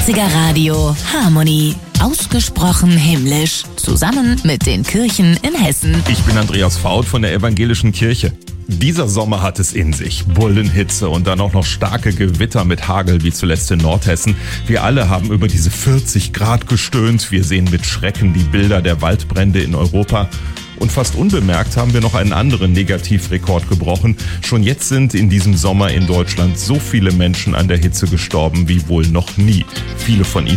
90er Radio Harmony. Ausgesprochen himmlisch. Zusammen mit den Kirchen in Hessen. Ich bin Andreas Faut von der Evangelischen Kirche. Dieser Sommer hat es in sich. Bullenhitze und dann auch noch starke Gewitter mit Hagel wie zuletzt in Nordhessen. Wir alle haben über diese 40 Grad gestöhnt. Wir sehen mit Schrecken die Bilder der Waldbrände in Europa. Und fast unbemerkt haben wir noch einen anderen Negativrekord gebrochen. Schon jetzt sind in diesem Sommer in Deutschland so viele Menschen an der Hitze gestorben wie wohl noch nie. Viele von ihnen